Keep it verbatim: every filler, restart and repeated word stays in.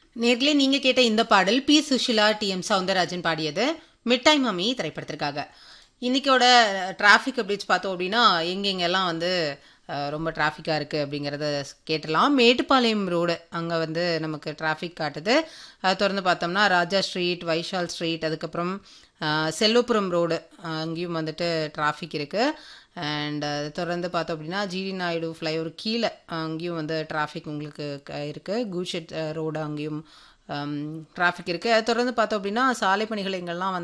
நேர்களே நீங்க கேட்ட இந்த பாடல் B Sushila D M Soundararajan பாடியது மிட்டாய் மம்மி திரைப்படத்திற்காக. இன்னைக்கோட டிராஃபிக் அப்டேட்ஸ் பார்த்தோம் அப்படின்னா எங்கெங்கெல்லாம் வந்து அஹ், ரொம்ப டிராஃபிக்காக இருக்குது அப்படிங்கிறத கேட்டலாம். மேட்டுப்பாளையம் ரோடு அங்கே வந்து நமக்கு டிராஃபிக் காட்டுது. அது திறந்து பார்த்தோம்னா ராஜா ஸ்ட்ரீட், வைஷால் ஸ்ட்ரீட், அதுக்கப்புறம் அஹ், செல்வபுரம் ரோடு அங்கேயும் வந்துட்டு டிராஃபிக் இருக்குது. அண்ட் தொடர்ந்து பார்த்தோம் அப்படின்னா ஜிடி நாயுடு ஃப்ளைஓவர் கீழே அங்கேயும் வந்து டிராஃபிக் உங்களுக்கு க- இருக்கு. கூஷெட் ரோடு அங்கேயும் டிராஃபிக் இருக்குது. அது தொடர்ந்து பார்த்தோம் அப்படின்னா சாலை பணிகள் எங்கெல்லாம்